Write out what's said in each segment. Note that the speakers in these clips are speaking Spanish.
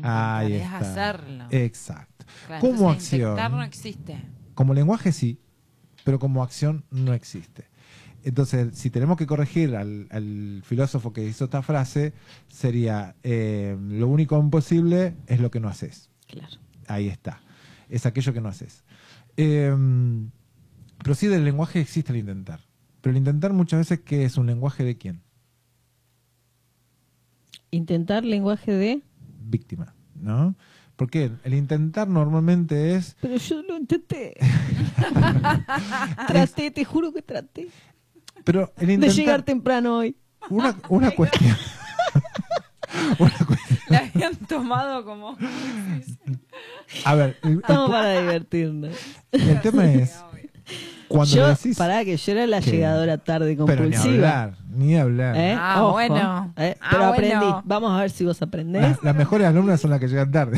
intentar, Ahí es está. hacerlo. Exacto. Claro, Como entonces, acción, intentar no existe. como lenguaje sí, pero como acción no existe. Entonces, si tenemos que corregir al filósofo que hizo esta frase, sería, lo único imposible es lo que no haces. Claro. Ahí está. Es aquello que no haces. Pero sí, del lenguaje existe el intentar. Pero el intentar muchas veces, ¿qué es un lenguaje de quién? Intentar lenguaje de... Víctima, ¿no? Porque el intentar normalmente es... Pero yo lo intenté. Traté, te juro que traté. Pero el De intentar... llegar temprano hoy. Una cuestión... una cuestión... La habían tomado como... A ver, Estamos para divertirnos. el tema es... Cuando Yo, le decís... pará, que yo era la ¿Qué? llegadora tarde Pero compulsiva. ni hablar. ¿Eh? Ah, Ojo. bueno. Pero Ah, aprendí. bueno. Vamos a ver si vos aprendés. Las mejores alumnas son las que llegan tarde.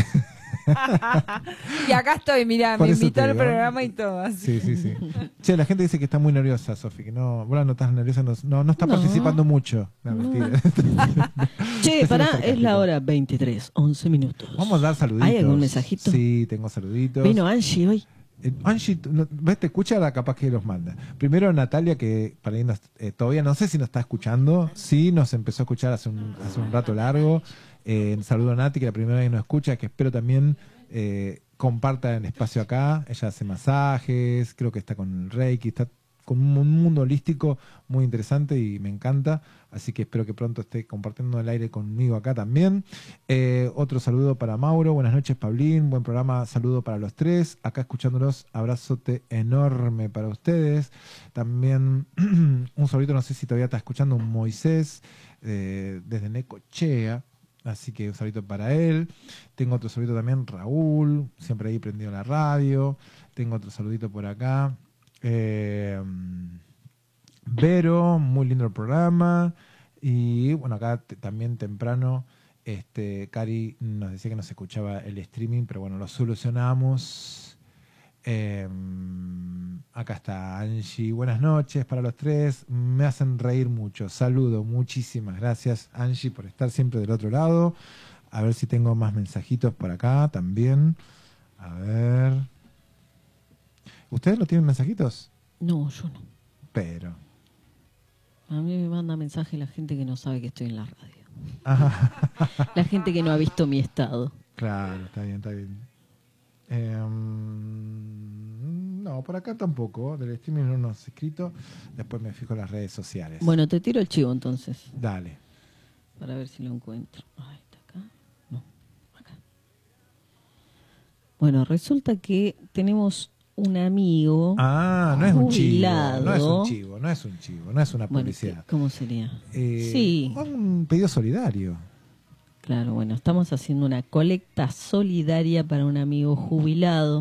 Y acá estoy, mirá, Por me eso invitó te al digo. programa y todo. Así. Sí. Che, la gente dice que está muy nerviosa, Sofi, que no, vos no estás nerviosa, no está participando mucho. No, mentira. Che, Eso pará, no es es sarcástico. la hora 23, 11 minutos. Vamos a dar saluditos. ¿Hay algún mensajito? Sí, tengo saluditos. Vino Angie hoy. Angie, ¿ves? Te escucha, ahora capaz que los manda. Primero Natalia, que para ahí todavía no sé si nos está escuchando. Sí, nos empezó a escuchar hace un rato largo. Saludo a Nati, que la primera vez nos escucha, que espero también comparta el espacio acá. Ella hace masajes, creo que está con el Reiki, está con un mundo holístico muy interesante y me encanta. Así que espero que pronto esté compartiendo el aire conmigo acá también. Otro saludo para Mauro. Buenas noches, Pablín. Buen programa. Saludo para los tres. Acá escuchándolos. Abrazote enorme para ustedes. También un saludito, no sé si todavía está escuchando, un Moisés desde Necochea. Así que un saludito para él. Tengo otro saludito también, Raúl. Siempre ahí prendido la radio. Tengo otro saludito por acá. Vero, muy lindo el programa. Y bueno, acá también temprano Cari nos decía que no se escuchaba el streaming, pero bueno, lo solucionamos. Acá está Angie, buenas noches para los tres, me hacen reír mucho, saludo, muchísimas gracias Angie por estar siempre del otro lado. A ver si tengo más mensajitos por acá también. A ver, ¿ustedes no tienen mensajitos? No, yo no. Pero A mí me manda mensaje la gente que no sabe que estoy en la radio. ajá. La gente que no ha visto mi estado. Claro, está bien, está bien. No, por acá tampoco. Del streaming no nos he escrito. Después me fijo en las redes sociales. Bueno, te tiro el chivo entonces, Dale. para ver si lo encuentro. Ahí está acá. No, acá. Bueno, resulta que tenemos un amigo. Ah, no es un chivo. jubilado. No es un chivo, no es un chivo, no es una Bueno, publicidad. ¿cómo sería? Sí. Un pedido solidario. Claro, bueno, estamos haciendo una colecta solidaria para un amigo jubilado.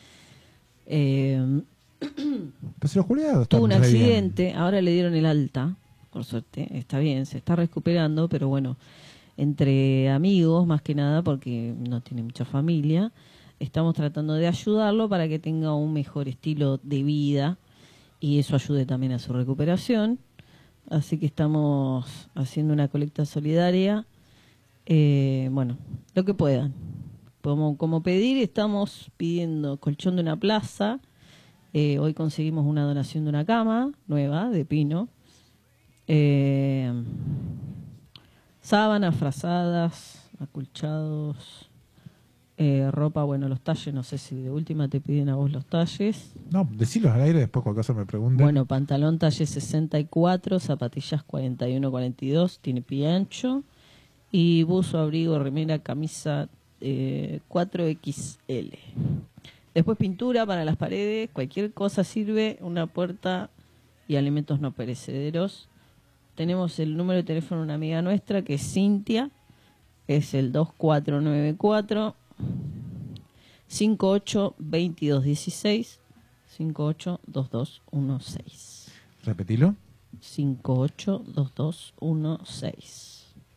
Pero si los jubilados están Tuvo un re bien. accidente, ahora le dieron el alta, por suerte, está bien, se está recuperando, pero bueno, entre amigos más que nada, porque no tiene mucha familia, estamos tratando de ayudarlo para que tenga un mejor estilo de vida y eso ayude también a su recuperación. Así que estamos haciendo una colecta solidaria. Bueno, lo que puedan. Como pedir, estamos pidiendo colchón de una plaza. Hoy conseguimos una donación de una cama nueva, de pino. Sábanas, frazadas, acolchados, ropa, bueno, los talles, no sé si de última te piden a vos los talles. No, decilos al aire, después cualquier cosa me pregunten. Bueno, pantalón talle 64, zapatillas 41-42, tiene pie ancho. Y buzo, abrigo, remera, camisa 4XL. Después pintura para las paredes, cualquier cosa sirve, una puerta y alimentos no perecederos. Tenemos el número de teléfono de una amiga nuestra que es Cintia, es el 2494 582216 582216. Repetilo. 582216.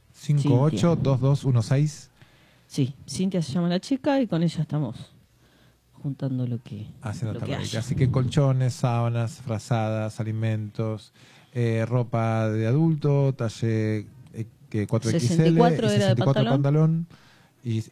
582216. Sí, Cintia se llama la chica y con ella estamos juntando lo que Haciendo lo esta que ruedita. haya. Así que colchones, sábanas, frazadas, alimentos, ropa de adulto, talle 4XL, 64 era de 64 pantalón. y